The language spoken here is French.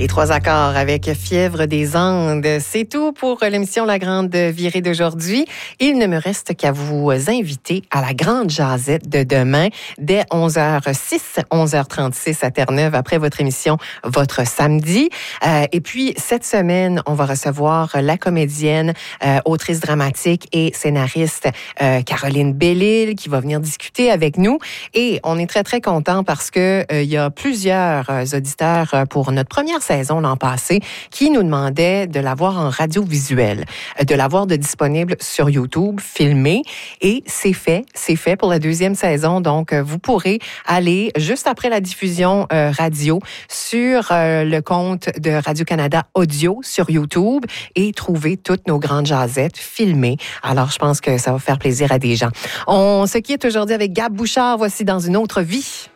Et 3 accords avec Fièvre des Andes. C'est tout pour l'émission La Grande Virée d'aujourd'hui. Il ne me reste qu'à vous inviter à la Grande Jazette de demain dès 11h06, 11h36 à Terre-Neuve après votre émission Votre Samedi. Et puis, cette semaine, on va recevoir la comédienne, autrice dramatique et scénariste Caroline Bellil qui va venir discuter avec nous. Et on est très, très contents parce que il y a plusieurs auditeurs pour notre première saison l'an passé qui nous demandaient de l'avoir en radio-visuel, de l'avoir de disponible sur YouTube, filmé. Et c'est fait pour la deuxième saison. Donc, vous pourrez aller juste après la diffusion radio sur le compte de Radio-Canada Audio sur YouTube et trouver toutes nos grandes jazettes filmées. Alors, je pense que ça va faire plaisir à des gens. On se quitte aujourd'hui avec Gab Bouchard. Voici Dans une autre vie.